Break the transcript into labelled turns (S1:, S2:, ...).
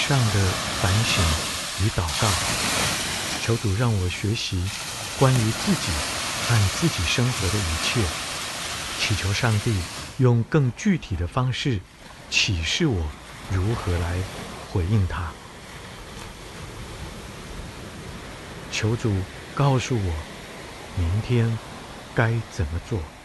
S1: 上的反省与祷告，求主让我学习关于自己和自己生活的一切，祈求上帝用更具体的方式启示我如何来回应他。求主告诉我明天该怎么做。